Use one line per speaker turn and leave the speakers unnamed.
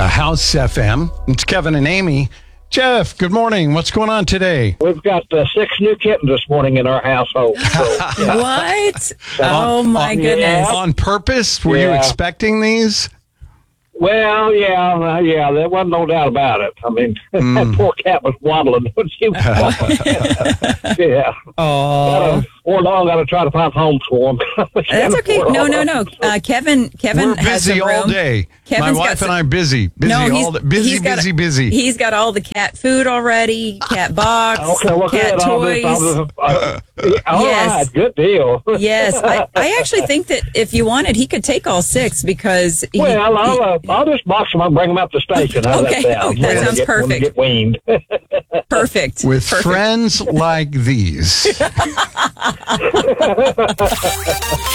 the House FM. It's Kevin and Amy. Jeff, good morning. What's going on today?
We've got 6 new kittens this morning in our household. So, yeah.
What? Oh, my goodness.
On purpose? Were you expecting these?
Well, yeah, there wasn't no doubt about it. I mean, that poor cat was waddling when she was born. Yeah.
Oh.
Poor dog, got to try to find homes for him.
That's okay. No. Kevin
We're
has
busy
some room.
all day.
Kevin's
My wife and I are busy. Busy.
He's got all the cat food already, cat box,
Okay, well,
cat
good.
toys.
All
Yes.
right, good deal.
Yes, I actually think that if you wanted, he could take all 6 because
I'll just box them and bring them up to the station. How's
Okay,
that sound?
that sounds
When they
perfect.
get weaned.
perfect.
With
Perfect.
friends like these.